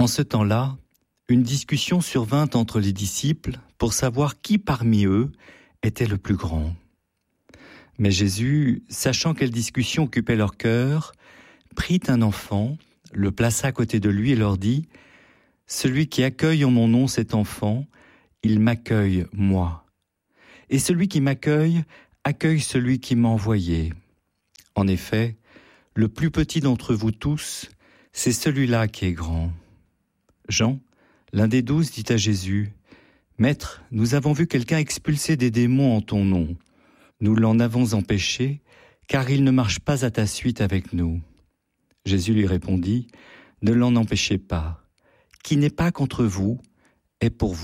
En ce temps-là, une discussion survint entre les disciples pour savoir qui parmi eux était le plus grand. Mais Jésus, sachant quelle discussion occupait leur cœur, prit un enfant, le plaça à côté de lui et leur dit : « Celui qui accueille en mon nom cet enfant, il m'accueille moi. Et celui qui m'accueille, accueille celui qui m'a envoyé. En effet, le plus petit d'entre vous tous, c'est celui-là qui est grand. » Jean, l'un des 12, dit à Jésus : « Maître, nous avons vu quelqu'un expulser des démons en ton nom. Nous l'en avons empêché, car il ne marche pas à ta suite avec nous. » Jésus lui répondit : « Ne l'en empêchez pas. Qui n'est pas contre vous est pour vous. »